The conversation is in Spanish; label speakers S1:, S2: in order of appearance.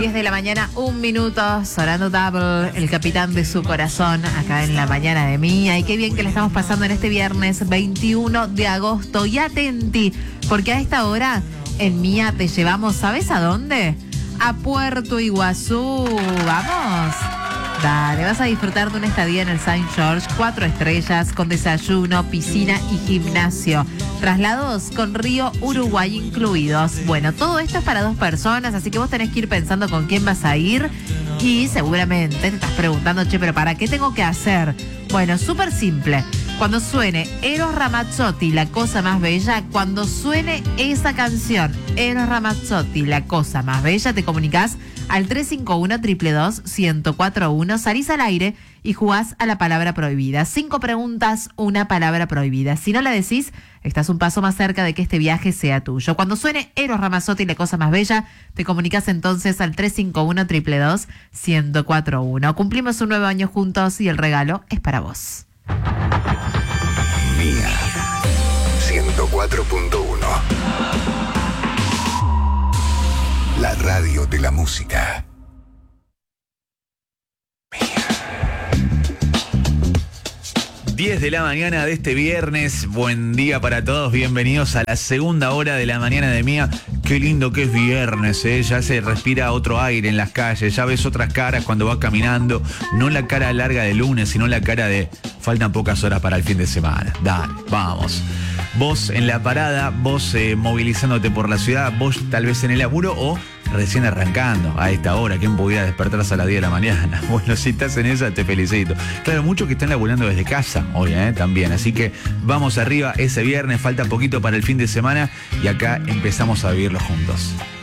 S1: 10 de la mañana, 1 minuto, sonando Double, el capitán de su corazón, acá en la mañana de Mía. Y qué bien que le estamos pasando en este viernes 21 de agosto. Y atenti, porque a esta hora en Mía te llevamos, ¿sabes a dónde? A Puerto Iguazú. ¡Vamos! Dale, vas a disfrutar de una estadía en el Saint George, 4 estrellas, con desayuno, piscina y gimnasio. Traslados con Río Uruguay incluidos. Bueno, todo esto es para 2 personas, así que vos tenés que ir pensando con quién vas a ir. Y seguramente te estás preguntando, che, pero ¿para qué tengo que hacer? Bueno, súper simple. Cuando suene Eros Ramazzotti, La Cosa Más Bella, cuando suene esa canción, Eros Ramazzotti, La Cosa Más Bella, te comunicás al 351-222-1041, salís al aire y jugás a la palabra prohibida. 5 preguntas, una palabra prohibida. Si no la decís, estás un paso más cerca de que este viaje sea tuyo. Cuando suene Eros Ramazzotti, La Cosa Más Bella, te comunicas entonces al 351-222-1041. Cumplimos un nuevo año juntos y el regalo es para vos.
S2: Mía 104.1, la radio de la música.
S3: 10 de la mañana de este viernes, buen día para todos, bienvenidos a la segunda hora de la mañana de Mía. Qué lindo que es viernes, ya se respira otro aire en las calles, ya ves otras caras cuando vas caminando, no la cara larga de lunes, sino la cara de faltan pocas horas para el fin de semana. Dale, vamos. Vos en la parada, vos movilizándote por la ciudad, vos tal vez en el laburo o recién arrancando a esta hora. ¿Quién pudiera despertarse a las 10 de la mañana? Bueno, si estás en esa, te felicito. Claro, muchos que están laburando desde casa hoy, también. Así que vamos arriba ese viernes, falta poquito para el fin de semana y acá empezamos a vivirlo juntos.